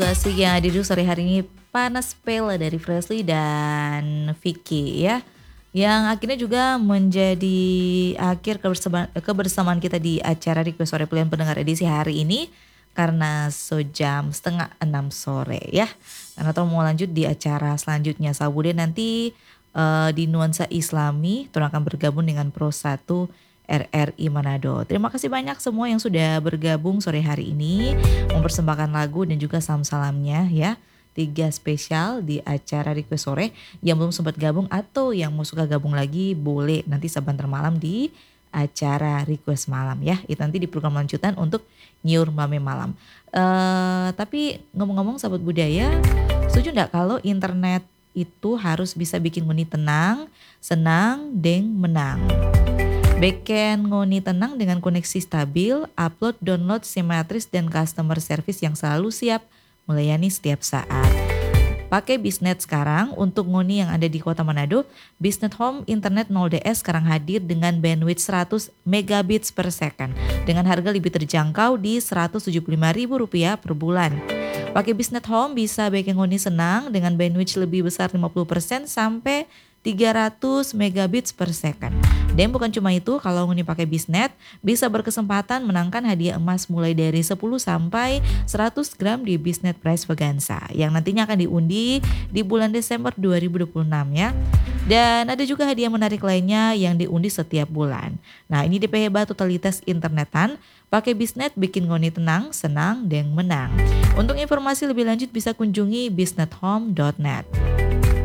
Sobat Asik yang hadir dulu sore hari ini Panas Pela dari Fresly dan Vicky ya. Yang akhirnya juga menjadi akhir kebersamaan kita di acara Request Sore Pilihan Pendengar edisi hari ini. Karena jam 5:30 sore ya. Karena kita mau lanjut di acara selanjutnya. Sabude nanti di Nuansa Islami Tuhan akan bergabung dengan Pro 1 RRI Manado. Terima kasih banyak semua yang sudah bergabung sore hari ini mempersembahkan lagu dan juga salam-salamnya ya. 3 spesial di acara Request Sore. Yang belum sempat gabung atau yang mau suka gabung lagi boleh nanti sebentar malam di acara Request Malam ya. Itu nanti di program lanjutan untuk Nyur Mame Malam. Tapi ngomong-ngomong sahabat budaya, setuju enggak kalau internet itu harus bisa bikin ngoni tenang, senang, deng menang. Beken ngoni tenang dengan koneksi stabil, upload, download, simetris dan customer service yang selalu siap melayani setiap saat. Pakai Bisnet sekarang untuk ngoni yang ada di Kota Manado. Bisnet Home Internet 0DS sekarang hadir dengan bandwidth 100 megabits per second dengan harga lebih terjangkau di Rp175.000 per bulan. Pakai Bisnet Home bisa bikin ngoni senang dengan bandwidth lebih besar 50% sampai 300 megabits per second. Dan bukan cuma itu, kalau ngoni pakai Bisnet bisa berkesempatan menangkan hadiah emas mulai dari 10 sampai 100 gram di Bisnet Prize Vaganza yang nantinya akan diundi di bulan Desember 2026 ya. Dan ada juga hadiah menarik lainnya yang diundi setiap bulan. Nah, ini DP hebat totalitas internetan. Pakai Bisnet bikin ngoni tenang, senang, dan menang. Untuk informasi lebih lanjut bisa kunjungi bisnethome.net.